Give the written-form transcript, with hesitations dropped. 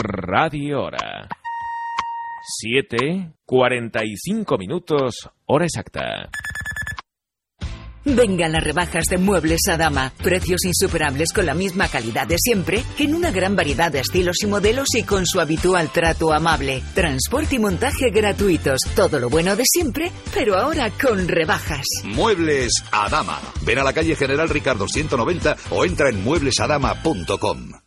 Radio Hora. 7:45, hora exacta. Vengan las rebajas de Muebles Adama. Precios insuperables con la misma calidad de siempre, en una gran variedad de estilos y modelos y con su habitual trato amable. Transporte y montaje gratuitos. Todo lo bueno de siempre, pero ahora con rebajas. Muebles Adama. Ven a la calle General Ricardo 190 o entra en mueblesadama.com.